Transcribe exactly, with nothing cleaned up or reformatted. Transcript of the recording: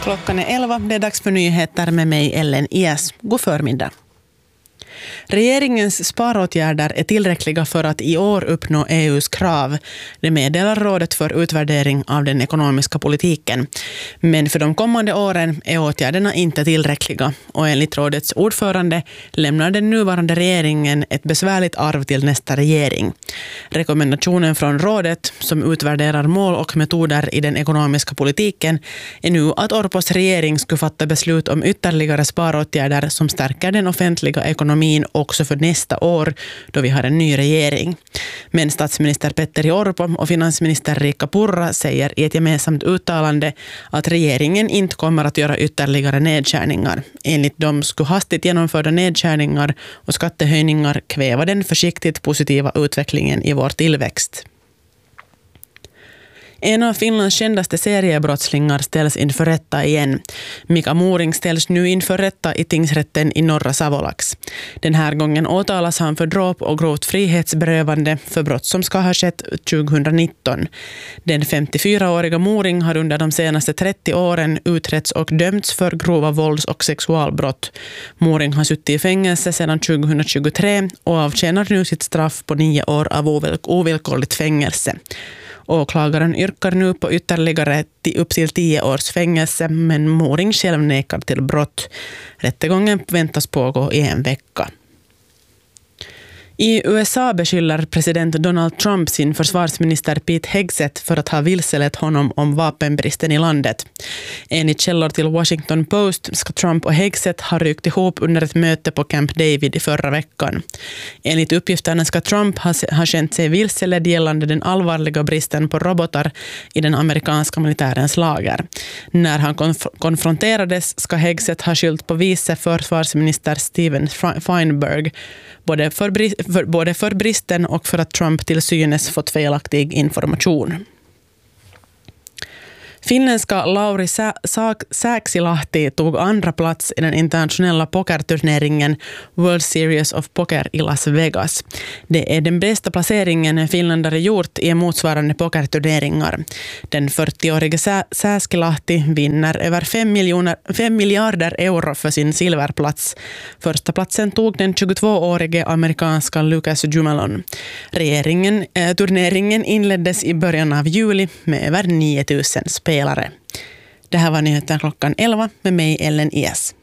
Klockan är elva, det är dags för nyheter med mig Ellen Ias. God förmiddag. Regeringens sparåtgärder är tillräckliga för att i år uppnå E U:s krav. Det meddelar rådet för utvärdering av den ekonomiska politiken. Men för de kommande åren är åtgärderna inte tillräckliga. Och enligt rådets ordförande lämnar den nuvarande regeringen ett besvärligt arv till nästa regering. Rekommendationen från rådet, som utvärderar mål och metoder i den ekonomiska politiken, är nu att Orpos regering skulle fatta beslut om ytterligare sparåtgärder som stärker den offentliga ekonomin också för nästa år då vi har en ny regering. Men statsminister Petteri Orpo och finansminister Riikka Purra säger i ett gemensamt uttalande att regeringen inte kommer att göra ytterligare nedskärningar. Enligt dem skulle hastigt genomförda nedskärningar och skattehöjningar kväva den försiktigt positiva utvecklingen i vår tillväxt. En av Finlands kändaste seriebrottslingar ställs inför rätta igen. Mika Moring ställs nu inför rätta i tingsrätten i norra Savolax. Den här gången åtalas han för dråp och grovt frihetsberövande för brott som ska ha skett tjugonitton. Den femtiofyraåriga Moring har under de senaste trettio åren utretts och dömts för grova vålds- och sexualbrott. Moring har suttit i fängelse sedan tjugohundratjugotre och avtjänar nu sitt straff på nio år av ovil- ovillkorligt fängelse. Åklagaren yrkar nu på ytterligare upp till tio års fängelse, men Moring själv nekar till brott. Rättegången väntas pågå i en vecka. I U S A beskyller president Donald Trump sin försvarsminister Pete Hegseth för att ha vilselett honom om vapenbristen i landet. Enligt källor till Washington Post ska Trump och Hegseth ha ryckt ihop under ett möte på Camp David i förra veckan. Enligt uppgifterna ska Trump ha, ha känt sig vilseledd gällande den allvarliga bristen på robotar i den amerikanska militärens lager. När han konf- konfronterades ska Hegseth ha skyllt på vice försvarsminister Steven Feinberg både för, bri- för, både för bristen och för att Trump till synes fått felaktig information. Finländska Lauri Sääksilahti tog andra plats i den internationella pokerturneringen World Series of Poker i Las Vegas. Det är den bästa placeringen en finländare gjort i motsvarande pokerturneringar. Den fyrtioårige Sääksilahti vinner över fem miljarder euro för sin silverplats. Första platsen tog den tjugotvåårige amerikanska Lucas Jumelon. Regeringen, eh, turneringen inleddes i början av juli med över nio tusen spelare. Det här var nyheten klockan elva med mig Ellen Ias.